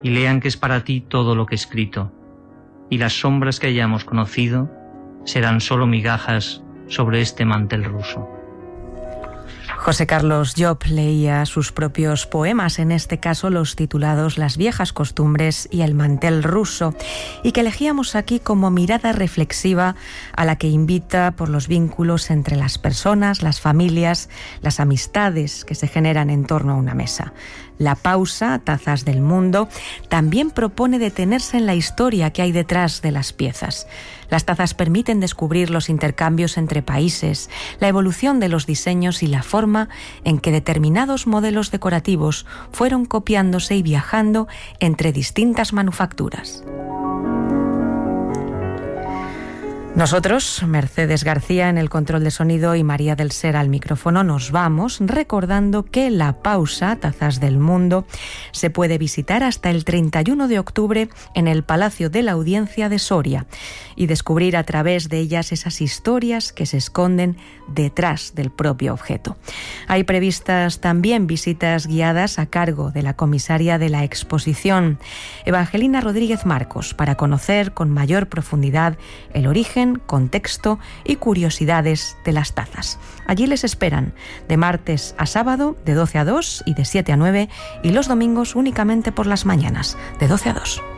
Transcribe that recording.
y lean que es para ti todo lo que he escrito, y las sombras que hayamos conocido serán solo migajas sobre este mantel ruso. José Carlos Llop leía sus propios poemas, en este caso los titulados Las viejas costumbres y El mantel ruso, y que elegíamos aquí como mirada reflexiva a la que invita por los vínculos entre las personas, las familias, las amistades que se generan en torno a una mesa. La pausa, Tazas del Mundo, también propone detenerse en la historia que hay detrás de las piezas. Las tazas permiten descubrir los intercambios entre países, la evolución de los diseños y la forma en que determinados modelos decorativos fueron copiándose y viajando entre distintas manufacturas. Nosotros, Mercedes García en el control de sonido y María del Ser al micrófono, nos vamos recordando que la pausa, Tazas del Mundo, se puede visitar hasta el 31 de octubre en el Palacio de la Audiencia de Soria y descubrir a través de ellas esas historias que se esconden detrás del propio objeto. Hay previstas también visitas guiadas a cargo de la comisaria de la exposición, Evangelina Rodríguez Marcos, para conocer con mayor profundidad el origen, contexto y curiosidades de las tazas. Allí les esperan de martes a sábado de 12 a 2 y de 7 a 9, y los domingos únicamente por las mañanas de 12 a 2.